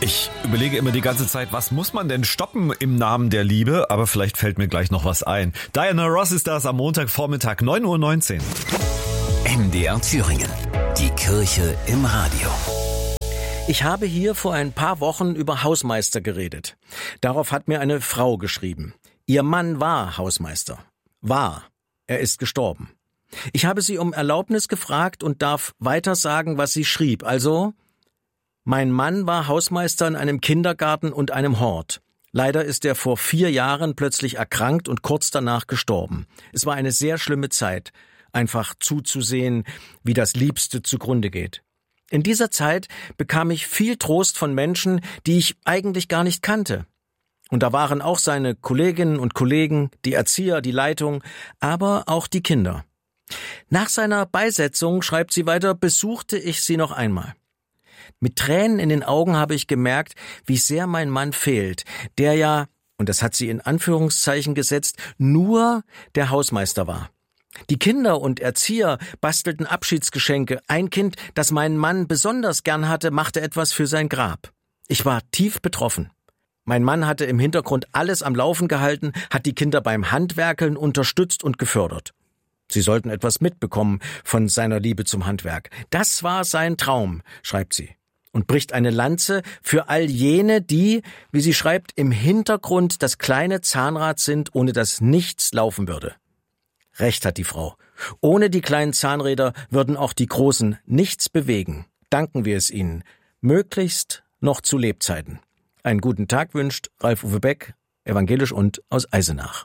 Ich überlege immer die ganze Zeit, was muss man denn stoppen im Namen der Liebe? Aber vielleicht fällt mir gleich noch was ein. Diana Ross ist das am Montagvormittag, 9:19 Uhr. MDR Thüringen. Die Kirche im Radio. Ich habe hier vor ein paar Wochen über Hausmeister geredet. Darauf hat mir eine Frau geschrieben. Ihr Mann war Hausmeister. War. Er ist gestorben. Ich habe sie um Erlaubnis gefragt und darf weiter sagen, was sie schrieb. Also: Mein Mann war Hausmeister in einem Kindergarten und einem Hort. Leider ist er vor 4 Jahren plötzlich erkrankt und kurz danach gestorben. Es war eine sehr schlimme Zeit, einfach zuzusehen, wie das Liebste zugrunde geht. In dieser Zeit bekam ich viel Trost von Menschen, die ich eigentlich gar nicht kannte. Und da waren auch seine Kolleginnen und Kollegen, die Erzieher, die Leitung, aber auch die Kinder. Nach seiner Beisetzung, schreibt sie weiter, besuchte ich sie noch einmal. Mit Tränen in den Augen habe ich gemerkt, wie sehr mein Mann fehlt, der ja, und das hat sie in Anführungszeichen gesetzt, nur der Hausmeister war. Die Kinder und Erzieher bastelten Abschiedsgeschenke. Ein Kind, das meinen Mann besonders gern hatte, machte etwas für sein Grab. Ich war tief betroffen. Mein Mann hatte im Hintergrund alles am Laufen gehalten, hat die Kinder beim Handwerkeln unterstützt und gefördert. Sie sollten etwas mitbekommen von seiner Liebe zum Handwerk. Das war sein Traum, schreibt sie. Und bricht eine Lanze für all jene, die, wie sie schreibt, im Hintergrund das kleine Zahnrad sind, ohne das nichts laufen würde. Recht hat die Frau. Ohne die kleinen Zahnräder würden auch die großen nichts bewegen. Danken wir es ihnen. Möglichst noch zu Lebzeiten. Einen guten Tag wünscht Ralf-Uwe Beck, evangelisch und aus Eisenach.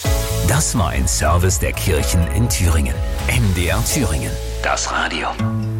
Das war ein Service der Kirchen in Thüringen. MDR Thüringen. Das Radio.